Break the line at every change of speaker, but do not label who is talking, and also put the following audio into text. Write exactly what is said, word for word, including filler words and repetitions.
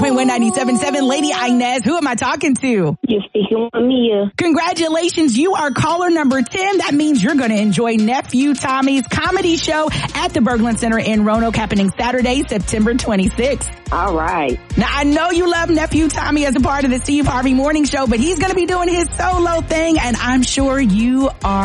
point one ninety-seven point seven. Lady Inez, who am I talking to?
You're speaking with Mia.
Congratulations. You are caller number ten. That means you're going to enjoy Nephew Tommy's comedy show at the Berglund Center in Roanoke, happening Saturday, September twenty-sixth.
All right.
Now, I know you love Nephew Tommy as a part of the Steve Harvey Morning Show, but he's going to be doing his solo thing, and I'm sure you are